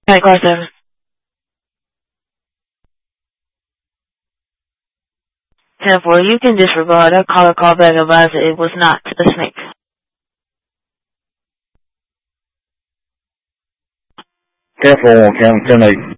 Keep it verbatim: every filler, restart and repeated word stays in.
Alright, Carson. ten four, you can disregard. That caller callback advised that it was not a snake. ten four one, County ten eight.